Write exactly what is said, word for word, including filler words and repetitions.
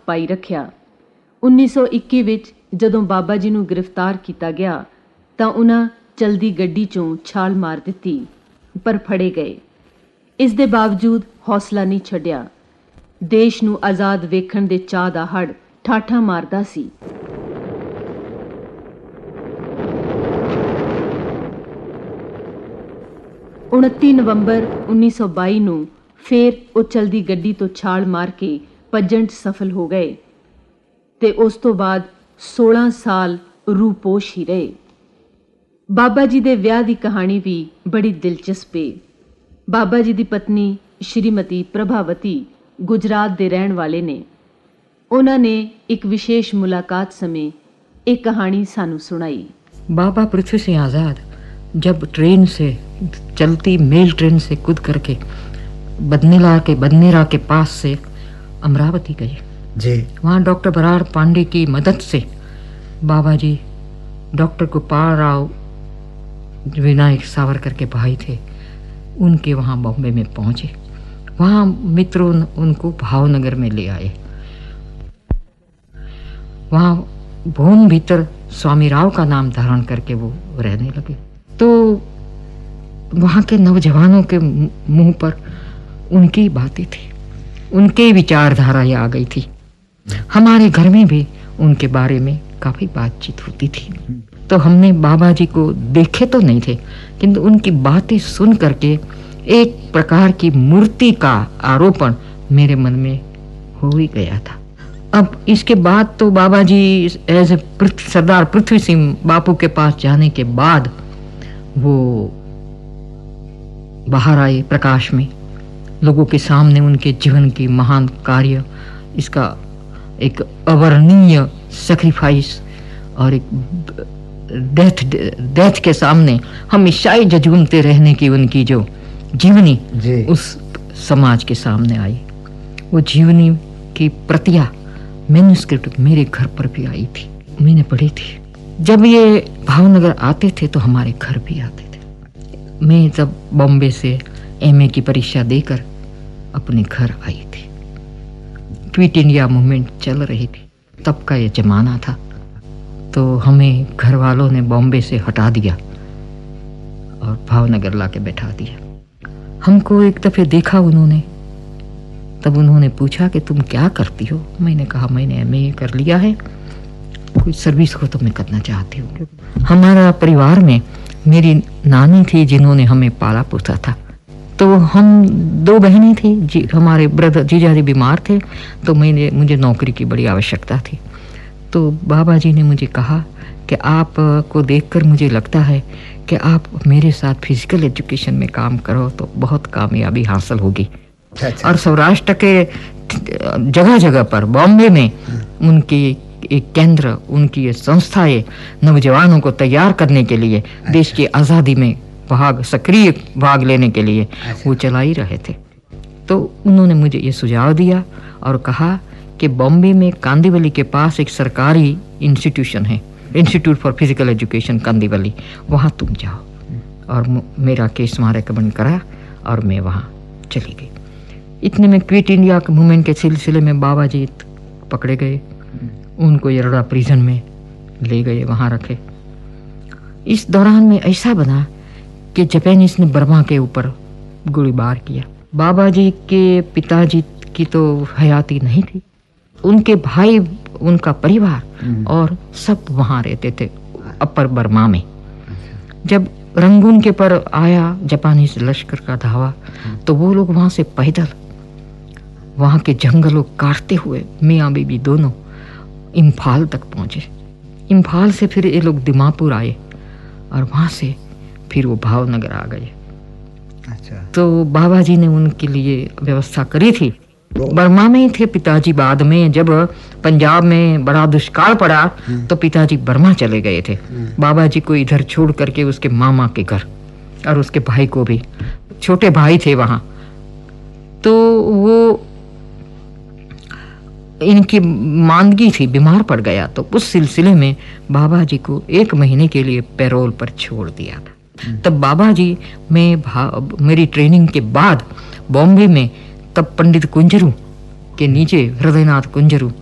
ਪਾਈ ਰੱਖਿਆ। ਉੱਨੀ ਸੌ ਇੱਕੀ ਵਿੱਚ ਜਦੋਂ ਬਾਬਾ ਜੀ ਨੂੰ ਗ੍ਰਿਫਤਾਰ ਕੀਤਾ ਗਿਆ ਤਾਂ ਉਹਨਾਂ ਚਲਦੀ ਗੱਡੀ 'ਚੋਂ ਛਾਲ ਮਾਰ ਦਿੱਤੀ, ਪਰ ਫੜੇ ਗਏ। ਇਸ ਦੇ ਬਾਵਜੂਦ ਹੌਸਲਾ ਨਹੀਂ ਛੱਡਿਆ। ਦੇਸ਼ ਨੂੰ ਆਜ਼ਾਦ ਵੇਖਣ ਦੇ ਚਾਅ ਦਾ ਹੜ੍ਹ ਠਾਠਾਂ ਮਾਰਦਾ ਸੀ। ਉਨੱਤੀ ਨਵੰਬਰ ਉੱਨੀ ਸੌ ਬਾਈ ਨੂੰ ਫੇਰ ਉਹ ਚਲਦੀ ਗੱਡੀ ਤੋਂ ਛਾਲ ਮਾਰ ਕੇ ਭੱਜਣ 'ਚ ਸਫਲ ਹੋ ਗਏ ਤੇ ਉਸ ਤੋਂ ਬਾਅਦ ਸੋਲਾਂ ਸਾਲ ਰੂਪੋਸ਼ ਹੀ ਰਹੇ। ਬਾਬਾ ਜੀ ਦੇ ਵਿਆਹ ਦੀ ਕਹਾਣੀ ਵੀ ਬੜੀ ਦਿਲਚਸਪ ਹੈ। ਬਾਬਾ ਜੀ ਦੀ ਪਤਨੀ ਸ਼੍ਰੀਮਤੀ ਪ੍ਰਭਾਵਤੀ ਗੁਜਰਾਤ ਦੇ ਰਹਿਣ ਵਾਲੇ ਨੇ। ਉਹਨਾਂ ਨੇ ਇੱਕ ਵਿਸ਼ੇਸ਼ ਮੁਲਾਕਾਤ ਸਮੇਂ ਇਹ ਕਹਾਣੀ ਸਾਨੂੰ ਸੁਣਾਈ। बाबा पृथ्वी से आज़ाद जब ट्रेन से चलती मेल ट्रेन से कूद करके बदनेला के बदनेरा के पास से अमरावती गए जी। वहाँ डॉक्टर बराड़ पांडे की मदद से बाबा जी डॉक्टर गोपाल राव विनायक सावरकर के भाई थे, उनके वहाँ बॉम्बे में पहुँचे। वहाँ मित्रों उनको भावनगर में ले आए। वहाँ भूम भीतर स्वामी राव का नाम धारण करके वो रहने लगे। तो वहाँ के नौजवानों के मुंह पर उनकी बातें थी, उनके विचारधारा आ गई थी। हमारे घर में भी उनके बारे में काफ़ी बातचीत होती थी। तो हमने बाबा जी को देखे तो नहीं थे, किंतु उनकी बातें सुन करके एक प्रकार की मूर्ति का आरोपण मेरे मन में हो ही गया था। अब इसके बाद तो बाबा जी एज ए सरदार पृथ्वी सिंह बापू के पास जाने के बाद वो बाहर आए प्रकाश में, लोगों के सामने उनके जीवन की महान कार्य, इसका एक अवर्णनीय सैक्रिफाइस और एक डेथ डेथ के सामने हमेशा ही जजूमते रहने की उनकी जो जीवनी उस समाज के सामने आई। वो जीवनी की प्रतियां मैन्युस्क्रिप्ट मेरे घर पर भी आई थी, मैंने पढ़ी थी। जब ये भावनगर आते थे तो हमारे घर भी आते थे। मैं तब बॉम्बे से एमए की परीक्षा देकर अपने घर आई थी। क्विट इंडिया मूवमेंट चल रही थी, तब का ये जमाना था। तो हमें घर वालों ने बॉम्बे से हटा दिया और भावनगर ला के बैठा दिया। हमको एक दफ़े देखा उन्होंने, तब उन्होंने पूछा कि तुम क्या करती हो। मैंने कहा मैंने एमए कर लिया है, कोई सर्विस को तो मैं करना चाहती हूँ। हमारा परिवार में मेरी नानी थी जिन्होंने हमें पाला पोसा था। तो हम दो बहनें थी जी, हमारे ब्रदर जीजा जी बीमार थे, तो मैंने मुझे नौकरी की बड़ी आवश्यकता थी। तो बाबा जी ने मुझे कहा कि आप को देखकर मुझे लगता है कि आप मेरे साथ फिजिकल एजुकेशन में काम करो तो बहुत कामयाबी हासिल होगी। अच्छा। और सौराष्ट्र के जगह जगह पर बॉम्बे में उनकी एक केंद्र, उनकी संस्थाएं नौजवानों को तैयार करने के लिए, अच्छा। देश की आज़ादी में भाग सक्रिय भाग लेने के लिए, अच्छा। वो चला ही रहे थे। तो उन्होंने मुझे ये सुझाव दिया और कहा कि बॉम्बे में कांदीवली के पास एक सरकारी इंस्टीट्यूशन है, institute for physical education Kandivali, वहाँ तुम जाओ। और मेरा केस वहाँ रिकमेंड करा और मैं वहाँ चली गई। इतने में क्विट इंडिया के मूवमेंट के सिलसिले में बाबा जी पकड़े गए, उनको येरड़ा प्रिजन में ले गए, वहाँ रखे। इस दौरान में ऐसा बना कि जापानीज ने बर्मा के ऊपर गोलीबार किया। बाबा जी के पिताजी की तो हयाती नहीं थी, उनके भाई, उनका परिवार और सब वहाँ रहते थे अपर बर्मा में। जब रंगून के पर आया जापानीज लश्कर का धावा, तो वो लोग वहाँ से पैदल वहाँ के जंगलों काटते हुए मियाँ बीबी दोनों इम्फाल तक पहुँचे। इम्फाल से फिर ये लोग दिमापुर आए और वहाँ से फिर वो भावनगर आ गए। अच्छा। तो बाबा जी ने उनके लिए व्यवस्था करी थी। बर्मा में ही थे पिताजी। बाद में जब पंजाब में बड़ा दुष्काल पड़ा तो पिताजी बर्मा चले गए थे। बाबा जी को इधर छोड़ करके उसके मामा के घर, और उसके भाई को भी, छोटे भाई थे वहाँ। तो वो इनकी मांदगी थी, बीमार पड़ गया, तो उस सिलसिले में बाबा जी को एक महीने के लिए पैरोल पर छोड़ दिया था। तब बाबा जी मैं मेरी ट्रेनिंग के बाद बॉम्बे में, तब पंडित कुंजरू के नीचे हृदयनाथ कुंजरू